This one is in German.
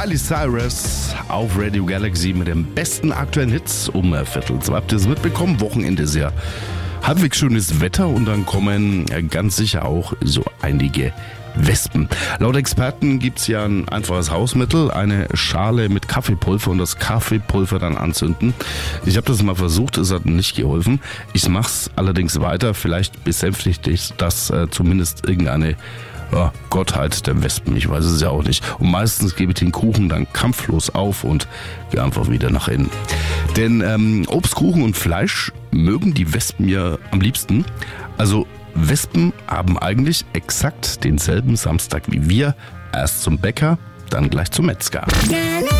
Miley Cyrus auf Radio Galaxy mit den besten aktuellen Hits um 1:15. Habt ihr es mitbekommen? Wochenende ist ja halbwegs schönes Wetter und dann kommen ganz sicher auch so einige Wespen. Laut Experten gibt's ja ein einfaches Hausmittel, eine Schale mit Kaffeepulver und das Kaffeepulver dann anzünden. Ich habe das mal versucht, es hat nicht geholfen. Ich mach's allerdings weiter, vielleicht besänftigt das zumindest irgendeine Gottheit der Wespen, ich weiß es ja auch nicht. Und meistens gebe ich den Kuchen dann kampflos auf und gehe einfach wieder nach innen. Denn Obst, Kuchen und Fleisch mögen die Wespen ja am liebsten. Also Wespen haben eigentlich exakt denselben Samstag wie wir. Erst zum Bäcker, dann gleich zum Metzger.